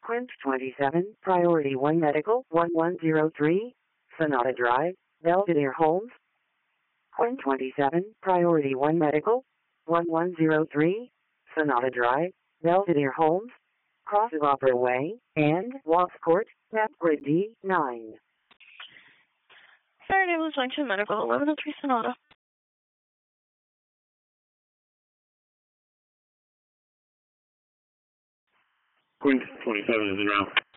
Quint 27, Priority 1 Medical, 1103, Sonata Drive, Belvedere Homes. Quint 27, Priority 1 Medical, 1103, Sonata Drive, Belvedere Homes, Cross of Opera Way, and Watts Court, map grid D9. Faraday Blues Junction Medical, 1103 Sonata. Quint 27 is en route.